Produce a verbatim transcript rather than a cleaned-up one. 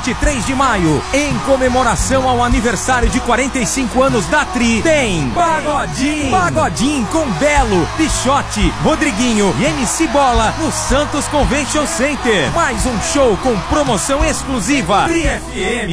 vinte e três de maio, em comemoração ao aniversário de quarenta e cinco anos da Tri, tem Pagodinho. Pagodinho com Belo, Pichote, Rodriguinho e M C Bola no Santos Convention Center. Mais um show com promoção exclusiva. Tri F M.